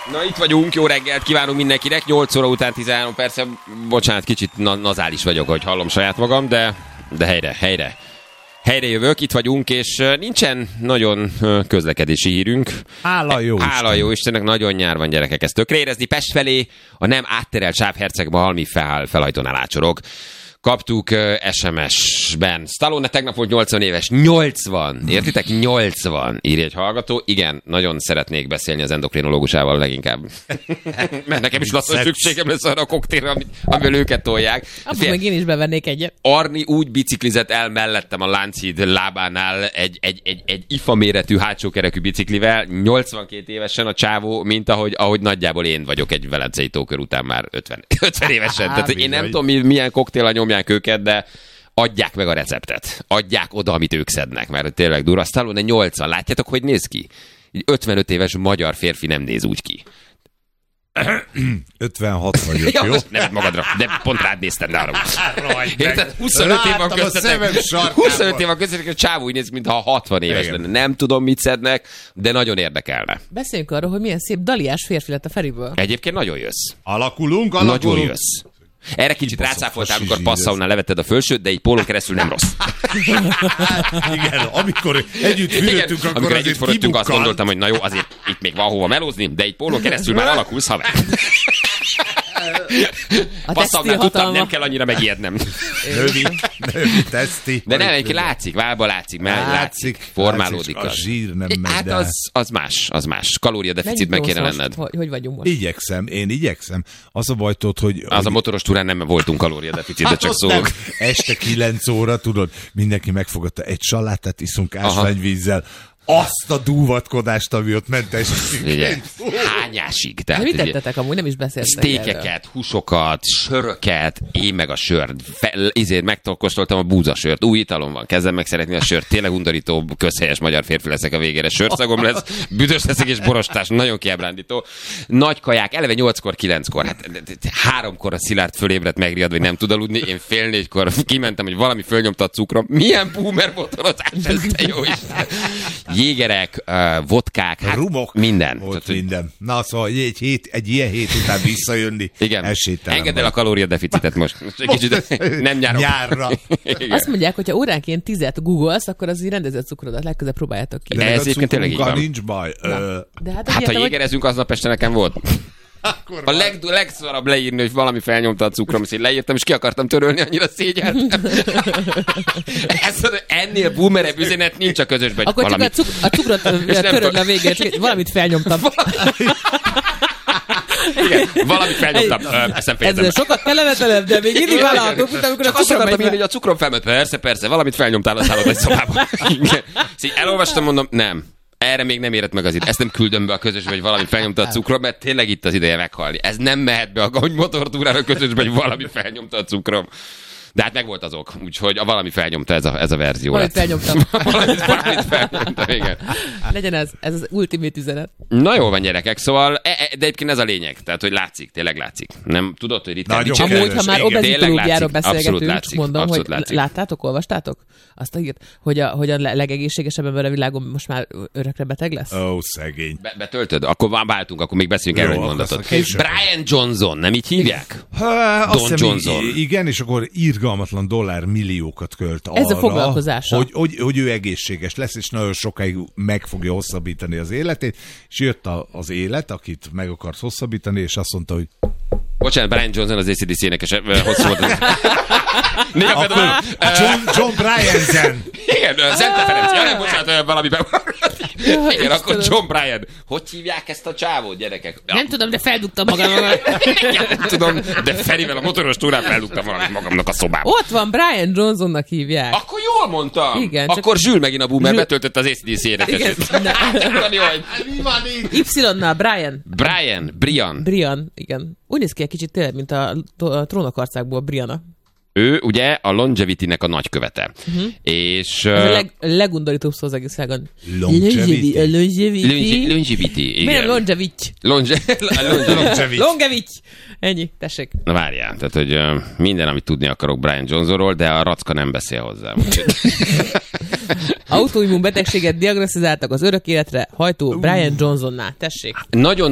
Na itt vagyunk, jó reggelt kívánunk mindenkinek, 8 óra után 13 perc, bocsánat, kicsit nazális vagyok, hogy hallom saját magam, de helyre jövök, itt vagyunk, és nincsen nagyon közlekedési hírünk. Hála jó Istennek, nagyon nyár van, gyerekek, ezt tökre érezni. Pest felé a nem átterelt Sápherceg Halmi felhajtónál ácsorog. Kaptuk SMS-ben. Stallone tegnap volt 80 éves. 80! Értitek? 80! Írja egy hallgató. Igen, nagyon szeretnék beszélni az endokrinológusával leginkább. Mert nekem is lassan szükségem lesz arra a koktélra, amivel őket tolják. Akkor meg én is bevennék egyet. Arni úgy biciklizett el mellettem a Lánchíd lábánál egy ifa méretű hátsókerekű biciklivel, 82 évesen a csávó, mint ahogy nagyjából én vagyok egy velencei tókör után már 50 évesen. Tehát én nem tudom, milyen koktéllal nyomják őket, de adják meg a receptet. Adják oda, amit ők szednek, mert tényleg durva. Stallone 80, látjátok, hogy néz ki? Egy 55 éves magyar férfi nem néz úgy ki. 56 vagyok, jó? Nevet magadra, de pont rád néztem, de arra. Érted? 25 év van köztetek, hogy a csávó úgy néz, mintha 60 éves lenne. Nem tudom, mit szednek, de nagyon érdekelne. Beszéljünk arról, hogy milyen szép daliás férfi lett a Feriből. Egyébként nagyon jössz. Alakulunk. Nagyon jössz. Erre kicsit rácáfoltál, amikor passzaunál levetted a fölsőt, de így pólón keresztül nem rossz. Igen, amikor együtt fürödtünk, akkor amikor együtt fürödtünk, azt gondoltam, hogy na jó, azért itt még van hova melózni, de így pólón keresztül már alakulsz, haver. Passzaunál tudtam, nem kell annyira megijednem. Növi, teszti. De nem, egyébként látszik, válba látszik, formálódik. A zsír nem megy. Hát az más. Kalóriadeficitben kéne lenned. Hogy vagyunk most? Én igyekszem. Az a baj, hogy... Az a motoros túrán nem voltunk kalóriadeficitben, csak szólok. Este 9 óra, tudod, mindenki megfogadta egy salátát, iszunk ásványvízzel. Azt a dúvatkodást, ami ott ment estig. Hányásig. Tehát mit tettetek amúgy? Nem is beszéltek sztékeket, húsokat, söröket, én meg a sört. Megkóstoltam a búzasört. Új italom van, kezdem meg szeretni a sört. Tényleg undorító, közhelyes magyar férfi leszek a végére. Sörszagom lesz, büdös leszek és borostás. Nagyon kiábrándító. Nagy kaják, eleve 8-kor, 9-kor. Hát 3-kor a Szilárd fölébredt megriad, hogy nem tud aludni. Én 3:30-kor kimentem, hogy valami fölnyomta a cukrom. Milyen boomer motorozás ez, te jó Isten. Jégerek, vodkák, hát rumok, minden. Volt minden. Na, szóval egy ilyen hét után visszajönni. Igen. Engedd el a kalóriadeficitet most. Kicsit nem nyárra. Azt mondják, hogy ha óránként 10-et googolsz, akkor az így rendezett cukrodat legközelebb próbáljátok ki. De ez egyébként tényleg így van. Nincs baj. De hát ha jégerezünk, aznap este nekem volt. A legszarabb leírni, hogy valami felnyomta a cukrom, és én leírtam, és ki akartam törölni, annyira szégyeltem. Ennél boomerebb üzenet nincs a közösben. Akkor valami... csak a cukrot törölni a végén, csak valamit felnyomtam. Igen, valamit felnyomtam. Ezzel sokat kellemetlenebb, de még mindig vállalhatok, amikor csak azt akartam írni, hogy a cukrom felment. Persze, valamit felnyomtál a szállodai szobában. Elolvastam, mondom, nem. Erre még nem érett meg az idő. Ezt nem küldöm be a közösbe, hogy valami felnyomta a cukrom, mert tényleg itt az ideje meghalni. Ez nem mehet be, hogy motortúrára a közösbe, hogy valami felnyomta a cukrom. De hát meg volt az ok, úgyhogy valami felnyomta ez a verzió. Valamit felnyomtam. valamit felnyomtam, igen. Legyen ez az ultimate üzenet. Na jó van, gyerekek, szóval, de egyébként ez a lényeg, tehát, hogy látszik, tényleg látszik. Nem tudod, hogy ritkán dicséret. Amúgy, ha már obezitológiáról beszélgetünk, látszik, mondom, hogy láttátok, olvastátok? Azt a hírt, hogy a legegészségesebb ember a világon most már örökre beteg lesz? Ó, szegény. Betöltöd? Akkor már váltunk, akkor még beszéljünk erről egy mondatot. Brian Johnson, nem így hívják? Don Johnson. Igen, és akkor irgalmatlan dollármilliókat költ arra, ez a foglalkozása. Hogy ő egészséges lesz, és nagyon sokáig meg fogja hosszabbítani az életét, és jött az élet, akit meg akart hosszabbítani, és azt mondta, hogy bocsánat, Brian Johnson az AC/DC énekes, hosszú volt az... John Bryan-zen. Igen, Zente Ferenc. Ja, nem, bocsánat, valamiben. Igen, akkor John Bryan. Hogy hívják ezt a csávót, gyerekek? Nem tudom, de feldugtam magam. Nem tudom, de Ferivel a motoros túrán feldugtam magamnak a szobába. Ott van, Brian Johnsonnak hívják. Akkor jól mondtam. Igen, akkor Zsül megint a boomer betöltött az AC/DC énekesét. Y-nál Brian. Brian, igen. Úgy néz ki egy kicsit tényleg, mint a Trónok harcákból Brianna. Ő ugye a Longevity-nek a nagykövete. És... Ez a legundorítóbb szó az egész világon. Longevity. Igen. Miért Longevity? Longevity. Ennyi, tessék. Na várjál, tehát hogy minden, amit tudni akarok Brian Johnsonról, de a Racka nem beszél hozzá. Autoimmun betegséget diagnosztizáltak az örök életre hajtó Brian Johnsonnál. Tessék. Nagyon